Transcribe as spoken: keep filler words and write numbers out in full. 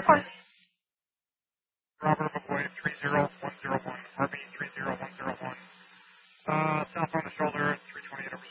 one. Robert McCoy three zero one zero one, R B three zero one zero one. Uh, south on the shoulder, three twenty-eight over